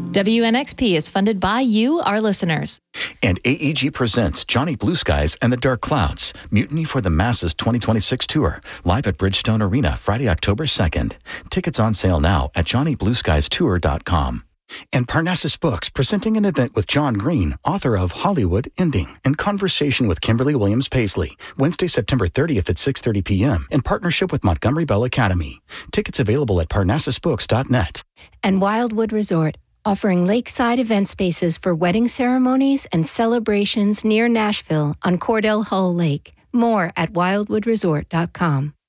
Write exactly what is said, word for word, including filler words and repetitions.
W N X P is funded by you, our listeners. And A E G presents Johnny Blue Skies and the Dark Clouds, Mutiny for the Masses twenty twenty-six Tour, live at Bridgestone Arena Friday, October second. Tickets on sale now at johnny blue skies tour dot com. And Parnassus Books, presenting an event with John Green, author of Hollywood Ending, in conversation with Kimberly Williams Paisley, Wednesday, September thirtieth at six thirty p.m. in partnership with Montgomery Bell Academy. Tickets available at parnassus books dot net. And Wildwood Resort, offering lakeside event spaces for wedding ceremonies and celebrations near Nashville on Cordell Hull Lake. More at wildwood resort dot com.